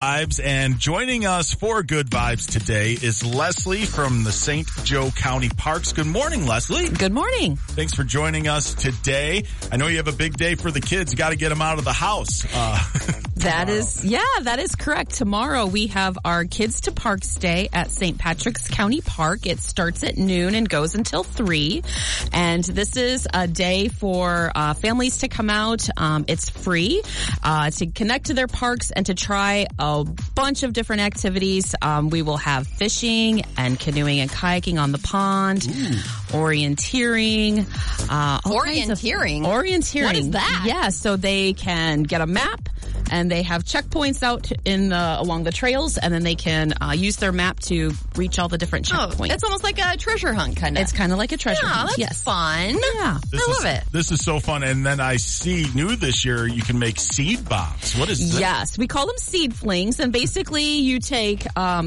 Vibes, and joining us for Good Vibes today is Leslie from the St. Joe County Parks. Good morning, Leslie. Good morning. Thanks for joining us today. I know you have a big day for the kids. You got to get them out of the house. That is correct. Tomorrow we have our Kids to Parks Day at St. Patrick's County Park. It starts at noon and goes until 3. And this is a day for families to come out. It's free to connect to their parks and to try a bunch of different activities. We will have fishing and canoeing and kayaking on the pond, orienteering. Orienteering? Orienteering. What is that? Yeah, so they can get a map. And they have checkpoints out along the trails, and then they can use their map to reach all the different checkpoints. It's almost like a treasure hunt, kind of. It's kind of like a treasure hunt. That's yes. fun. Yeah. I love it. This is so fun. And then I see new this year, you can make seed bombs. What is that? Yes, we call them seed flings, and basically you take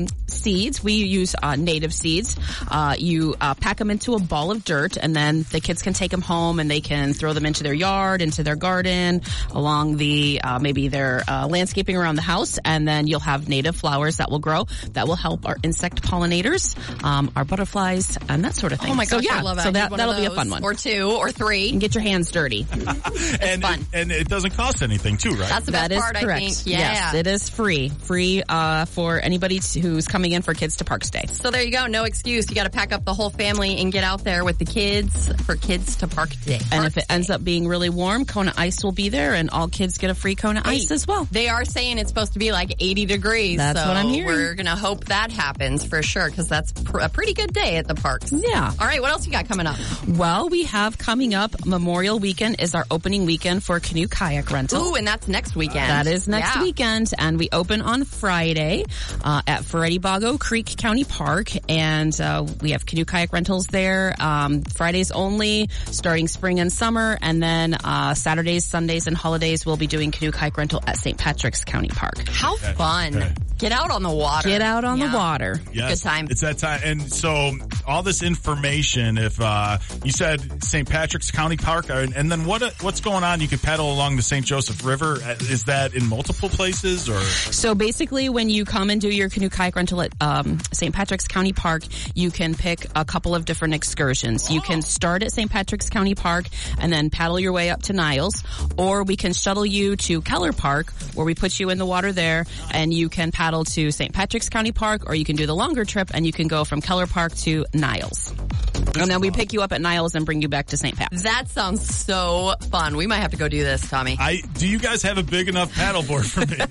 seeds. We use native seeds. You pack them into a ball of dirt, and then the kids can take them home, and they can throw them into their yard, into their garden, along the maybe their landscaping around the house, and then you'll have native flowers that will grow that will help our insect pollinators, our butterflies, and that sort of thing. Oh my gosh, so, yeah, I love it. So that'll be a fun one. Or 2 or 3. And get your hands dirty. And fun. And it doesn't cost anything too, right? That's the best part, correct. I think. Yeah. Yes, it is free. Free for anybody who's coming in for Kids to Parks Day. So there you go. No excuse. You got to pack up the whole family and get out there with the kids for Kids to Park Day. And if it ends up being really warm, Kona Ice will be there, and all kids get a free Kona Ice as well. They are saying it's supposed to be like 80 degrees. That's so what I'm hearing. We're going to hope that happens for sure, because that's a pretty good day at the parks. Yeah. All right, what else you got coming up? Well, we have coming up, Memorial Weekend is our opening weekend for canoe kayak rental. Ooh, and that's next weekend. That is next weekend, and we open on Friday at Ferretti-Bago Creek County Park, and we have canoe kayak rentals there Fridays only, starting spring and summer, and then Saturdays, Sundays, and holidays we'll be doing canoe kayak rental at St. Patrick's County Park. How fun. Okay. Get out on the water. Get out on the water. Yes, good time. It's that time. And so all this information, if you said St. Patrick's County Park, and then what's going on? You could paddle along the St. Joseph River. Is that in multiple places? Or So basically when you come and do your canoe kayak rental at St. Patrick's County Park, you can pick a couple of different excursions. You can start at St. Patrick's County Park and then paddle your way up to Niles, or we can shuttle you to Keller Park, where we put you in the water there, and you can paddle to St. Patrick's County Park, or you can do the longer trip and you can go from Keller Park to Niles. And then we pick you up at Niles and bring you back to St. Pat's. That sounds so fun. We might have to go do this, Tommy. Do you guys have a big enough paddleboard for me?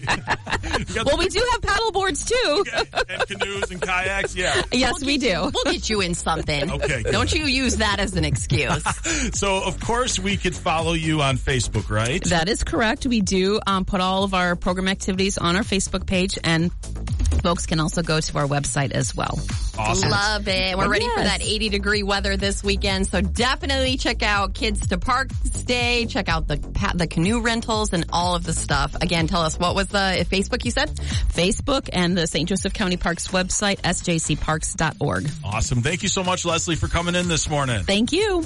Well, we do have paddle boards too. And canoes and kayaks, yeah. Yes, we do. We'll get you in something. Okay. Good. Don't you use that as an excuse. So, of course, we could follow you on Facebook, right? That is correct. We do put all of our program activities on our Facebook page, and folks can also go to our website as well. Awesome. Love it. We're ready for that 80-degree weather this weekend, so definitely check out Kids to Parks Day. Check out the canoe rentals and all of the stuff. Again, tell us, what was the Facebook you said? Facebook and the St. Joseph County Parks website, sjcparks.org. Awesome. Thank you so much, Leslie, for coming in this morning. Thank you.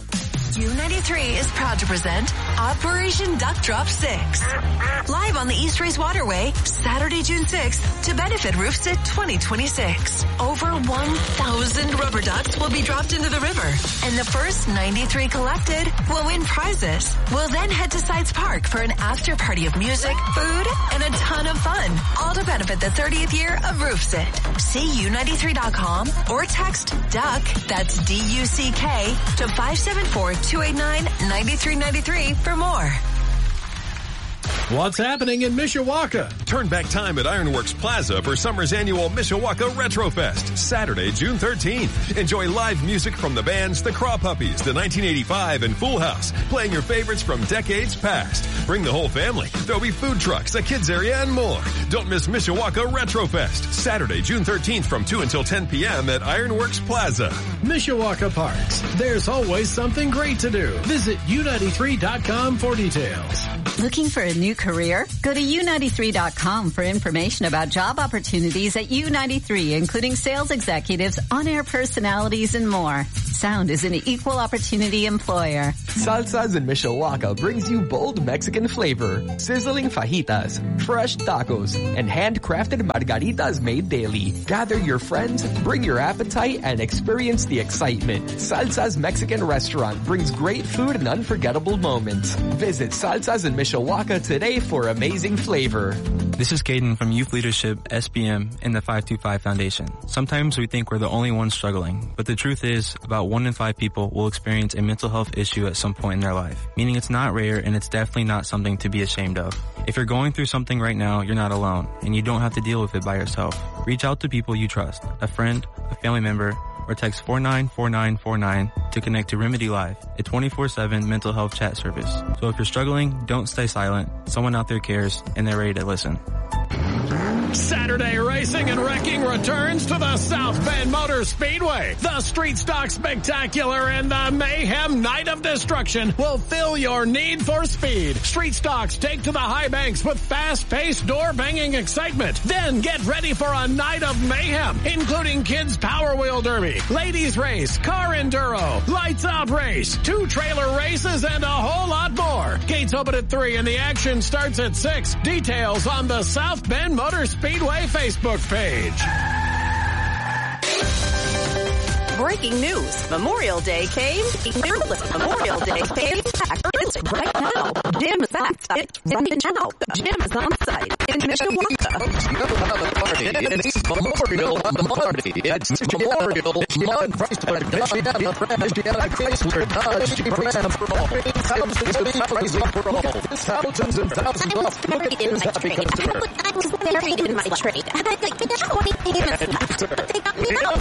U93 is proud to present Operation Duck Drop 6. Live on the East Race Waterway, Saturday, June 6th, to benefit RoofSit 2026. Over 1,000 rubber ducks will be dropped into the river, and the first 93 collected will win prizes. We'll then head to Sides Park for an after party of music, food, and a ton of fun, all to benefit the 30th year of RoofSit. See U93.com or text DUCK, that's D-U-C-K, to 574-289-9393 for more. What's happening in Mishawaka? Turn back time at Ironworks Plaza for summer's annual Mishawaka Retrofest, Saturday, June 13th. Enjoy live music from the bands The Craw Puppies, The 1985, and Full House, playing your favorites from decades past. Bring the whole family. There'll be food trucks, a kids area, and more. Don't miss Mishawaka Retrofest, Saturday, June 13th from 2 until 10 p.m. at Ironworks Plaza. Mishawaka Parks. There's always something great to do. Visit U93.com for details. Looking for a new career? Go to U93.com for information about job opportunities at U93, including sales executives, on-air personalities, and more. Sound is an equal opportunity employer. Salsas in Mishawaka brings you bold Mexican flavor, sizzling fajitas, fresh tacos, and handcrafted margaritas made daily. Gather your friends, bring your appetite, and experience the excitement. Salsa's Mexican restaurant brings great food and unforgettable moments. Visit Salsas in Mishawaka today for amazing flavor. This is Caden from Youth Leadership SBM and the 525 Foundation. Sometimes we think we're the only ones struggling, but the truth is about 1 in 5 people will experience a mental health issue at some point in their life, meaning it's not rare and it's definitely not something to be ashamed of. If you're going through something right now, you're not alone, and you don't have to deal with it by yourself. Reach out to people you trust, a friend, a family member, or text 494949 to connect to Remedy Live, a 24/7 mental health chat service. So if you're struggling, don't stay silent. Someone out there cares, and they're ready to listen. Saturday Racing and Wrecking returns to the South Bend Motor Speedway. The Street Stock Spectacular and the Mayhem Night of Destruction will fill your need for speed. Street Stocks take to the high banks with fast-paced, door-banging excitement. Then get ready for a night of mayhem, including Kids Power Wheel Derby, Ladies Race, Car Enduro, Lights Out Race, 2 trailer races, and a whole lot more. Gates open at 3 and the action starts at 6. Details on the South Bend Motor Speedway Facebook page. Breaking news. Memorial Day came. Memorial Day came. It's right now. Jim is outside. Right now. Jim is on site in Mishawaka. It's Memorial Party. It's Memorial Chrysler Dodge Jeep Ram for all. Thousands and thousands of buried in my trade. I was buried in my trade. I had like 20 payments left. They got me out.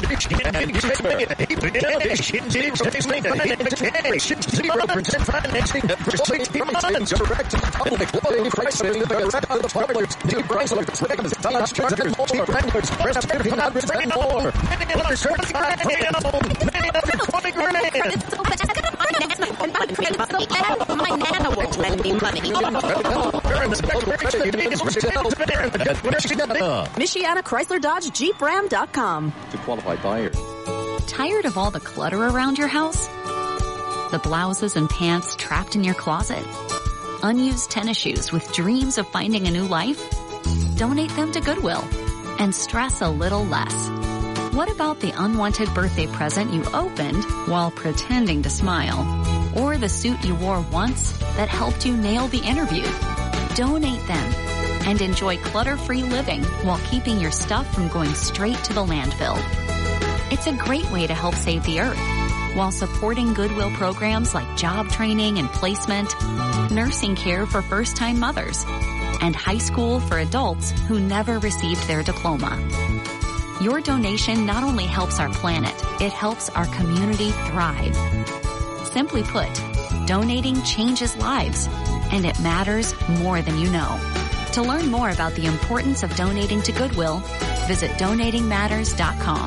MichianaChryslerDodgeJeepRam.com. To qualified buyers. Tired of all the clutter around your house? The blouses and pants trapped in your closet? Unused tennis shoes with dreams of finding a new life? Donate them to Goodwill and stress a little less. What about the unwanted birthday present you opened while pretending to smile? Or the suit you wore once that helped you nail the interview? Donate them and enjoy clutter-free living while keeping your stuff from going straight to the landfill. It's a great way to help save the earth while supporting Goodwill programs like job training and placement, nursing care for first-time mothers, and high school for adults who never received their diploma. Your donation not only helps our planet, it helps our community thrive. Simply put, donating changes lives, and it matters more than you know. To learn more about the importance of donating to Goodwill, visit donatingmatters.com.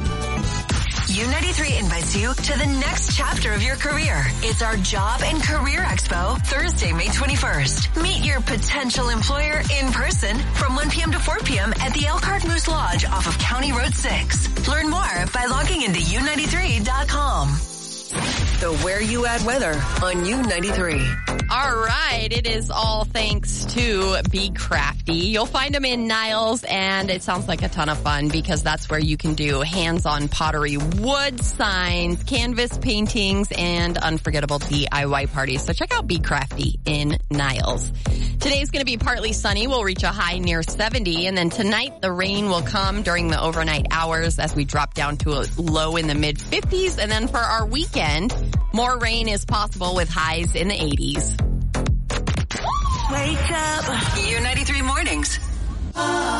U93 invites you to the next chapter of your career. It's our Job and Career Expo, Thursday, May 21st. Meet your potential employer in person from 1 p.m. to 4 p.m. at the Elkhart Moose Lodge off of County Road 6. Learn more by logging into U93.com. The Where You At weather on U93. All right. It is all thanks to Be Crafty. You'll find them in Niles, and it sounds like a ton of fun because that's where you can do hands-on pottery, wood signs, canvas paintings, and unforgettable DIY parties. So check out Be Crafty in Niles. Today's going to be partly sunny. We'll reach a high near 70, and then tonight the rain will come during the overnight hours as we drop down to a low in the mid-50s. And then for our weekend, more rain is possible with highs in the 80s. Wake up. U93 mornings.